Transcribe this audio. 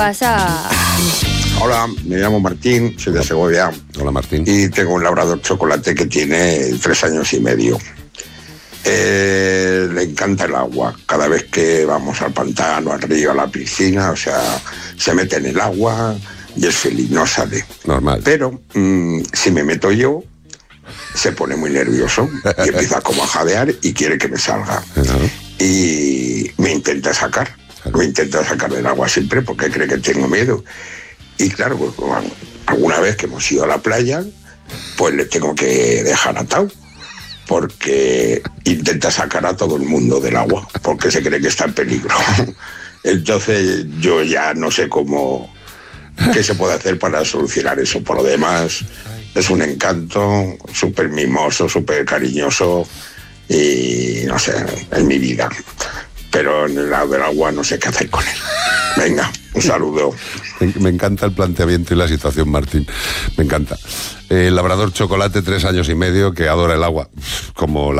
pasa? Hola, me llamo Martín, soy de Segovia. Hola, Martín. Y tengo un labrador chocolate que tiene 3 años y medio. Le encanta el agua. Cada vez que vamos al pantano, al río, a la piscina, o sea, se mete en el agua y es feliz, no sale. Normal. Pero si me meto yo, se pone muy nervioso y empieza como a jadear y quiere que me salga. Y me intenta sacar. Me intenta sacar del agua siempre porque cree que tengo miedo. Y claro, pues, alguna vez que hemos ido a la playa, pues le tengo que dejar atado, porque intenta sacar a todo el mundo del agua, porque se cree que está en peligro. Entonces yo ya no sé qué se puede hacer para solucionar eso. Por lo demás, es un encanto, súper mimoso, súper cariñoso, y no sé, es mi vida. Pero en el lado del agua no sé qué hacer con él. Venga, un saludo. Me encanta el planteamiento y la situación, Martín. Me encanta. El labrador chocolate, 3 años y medio, que adora el agua, como la